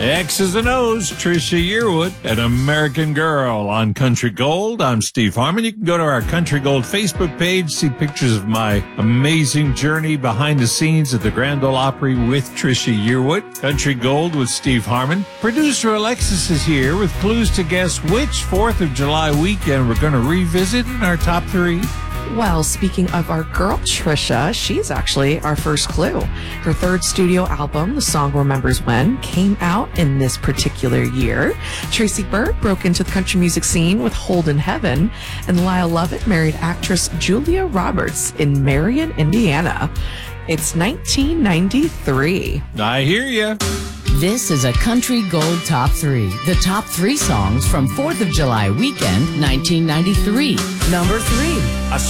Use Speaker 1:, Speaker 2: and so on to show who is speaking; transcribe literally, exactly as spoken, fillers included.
Speaker 1: X's and O's, Trisha Yearwood, An American Girl on Country Gold. I'm Steve Harmon. You can go to our Country Gold Facebook page, see pictures of my amazing journey behind the scenes at the Grand Ole Opry with Trisha Yearwood. Country Gold with Steve Harmon. Producer Alexis is here with clues to guess which fourth of July weekend we're going to revisit in our top three.
Speaker 2: Well, speaking of our girl, Trisha, she's actually our first clue. Her third studio album, The Song Remembers When, came out in this particular year. Tracy Byrd broke into the country music scene with Hold in Heaven, and Lyle Lovett married actress Julia Roberts in Marion, Indiana. It's nineteen ninety-three.
Speaker 1: I hear ya.
Speaker 3: This is a Country Gold Top three. The top three songs from fourth of July weekend, nineteen ninety-three. Number three.
Speaker 4: I